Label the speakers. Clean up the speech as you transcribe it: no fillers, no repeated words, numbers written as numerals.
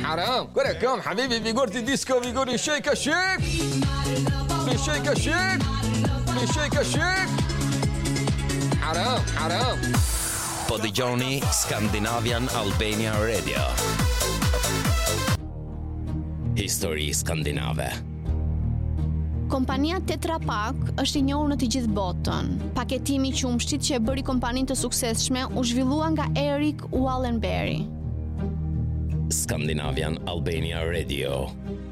Speaker 1: حرام كم حبيبي بيجورتي ديسكو بيجوري شيكا شيك بشيكا شيك بشيكا شيك حرام
Speaker 2: Po dëgjoni Scandinavian Albania Radio. Histori skandinave.
Speaker 3: Kompania Tetra Pak është i njohur në të gjithë botën. Paketimi i qumshtit që e bëri kompaninë të suksesshme u zhvillua nga Erik Wallenberg.
Speaker 2: Scandinavian Albania Radio.